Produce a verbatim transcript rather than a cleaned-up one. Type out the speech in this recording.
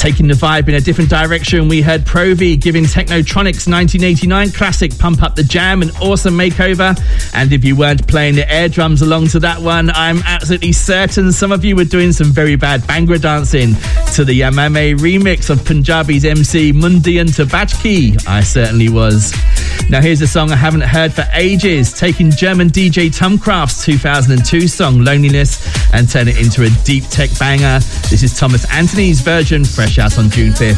Taking the vibe in a different direction, we heard Provi giving Technotronic's nineteen eighty-nine classic Pump Up the Jam an awesome makeover. And if you weren't playing the air drums along to that one, I'm absolutely certain some of you were doing some very bad Bhangra dancing to the Yamame remix of Punjabi's M C Mundi and Tabachki. I certainly was. Now here's a song I haven't heard for ages, taking German D J Tumcraft's two thousand two song Loneliness and turn it into a deep tech banger. This is Thomas Anthony's version, fresh out on June fifth.